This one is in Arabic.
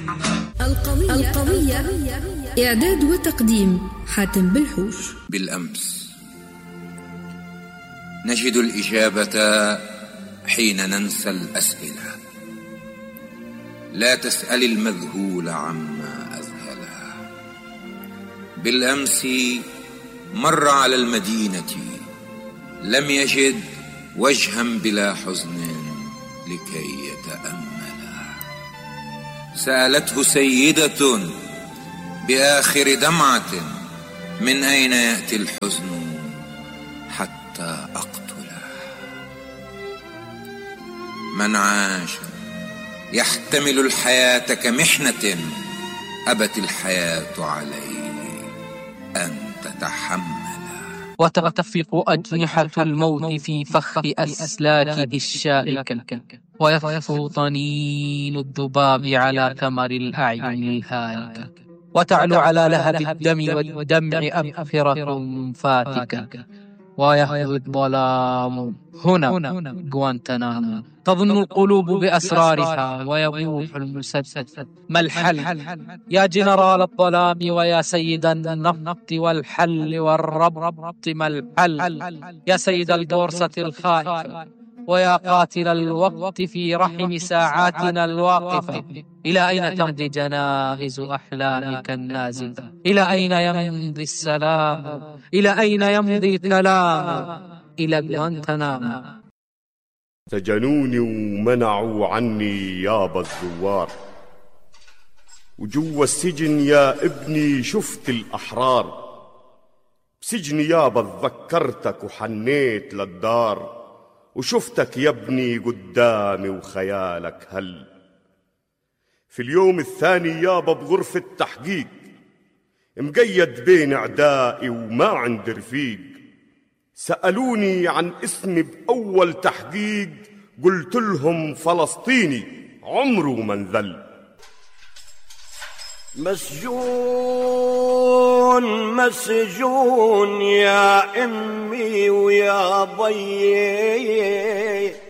القضية إعداد وتقديم حاتم بالحوش. بالأمس نجد الإجابة حين ننسى الأسئلة. لا تسأل المذهول عما أذهله. بالأمس مر على المدينة لم يجد وجها بلا حزن لكي يتأملا. سألته سيدة بآخر دمعة: من أين يأتي الحزن حتى أقتله؟ من عاش يحتمل الحياة كمحنة أبت الحياة عليه أن تتحمل. وترتفق أجنحة الموت في فخ أسلاكه الشائكة، ويفور طنين الذباب على ثمر الأعين الهالكة، وتعلو على لهب الدم والدمع أبخرة فاتكة، ويهوي الظلام هنا غوانتنامو. تظن القلوب بأسرارها ويبوح المسدس. ما الحل يا جنرال الظلام ويا سيد النفط والحل والربط؟ ما الحل يا سيد البورصة الخائفة ويا قاتل الوقت في رحم ساعاتنا الواقفة؟ إلى أين تمضي جنائز أحلامك النازفة؟ إلى أين يمضي السلام؟ إلى أين يمضي كلام؟ إلى غوانتنامو. سجنوني ومنعوا عني يابا الزوار، وجوا السجن يا ابني شفت الأحرار. بسجن يابا تذكرتك وحنيت للدار، وشفتك يا ابني قدامي وخيالك هل. في اليوم الثاني يابا بغرفة تحقيق، مقيد بين أعدائي وما عندي رفيق. سألوني عن اسمي بأول تحقيق، قلت لهم فلسطيني عمره ما انذل. مسجون يا أمي ويا ضيي،